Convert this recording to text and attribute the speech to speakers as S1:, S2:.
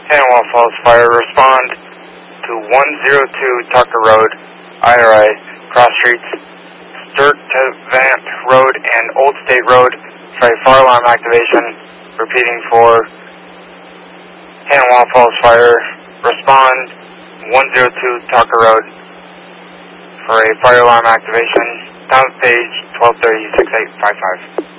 S1: Panama Falls Fire, respond to 102 Tucker Road, IRI, cross streets, Sturtevant Road and Old State Road for a fire alarm activation. Repeating for Panama Falls Fire, respond 102 Tucker Road for a fire alarm activation. Town page 1230-6855.